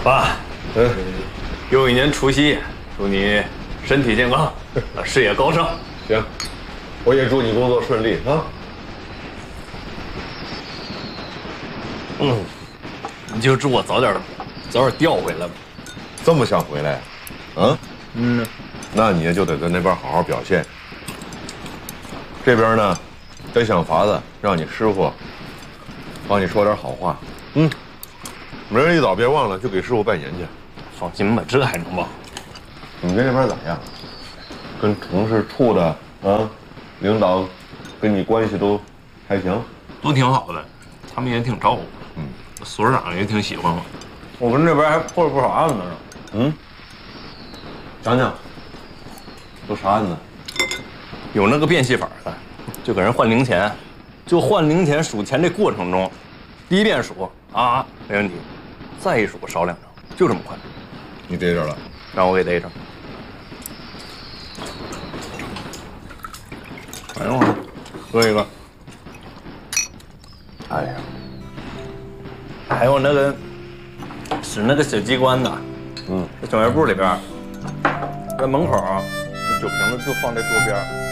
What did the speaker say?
爸，又一年除夕，祝你身体健康，事业高升。 行，我也祝你工作顺利啊。 你就祝我早点调回来吧。 这么想回来，啊？那你就得在那边好好表现。这边呢，得想法子让你师傅帮你说点好话。明儿一早别忘了去给师傅拜年去。 放心吧，这还能忘？ 你们这边咋样？跟城市处的啊，领导跟你关系都还行？ 都挺好的，他们也挺照顾我。所长也挺喜欢我。我跟这边还破了不少案子呢。 讲讲，都啥案子？ 有那个变戏法的，就给人换零钱，就换零钱数钱这过程中，第一遍数啊没问题，再一数少2张，就这么快。 你逮着了？ 让我给逮着。哎呦，喝一个。 哎呀， 还有那个使那个小机关的，这小卖部里边，在门口酒瓶子就放在桌边。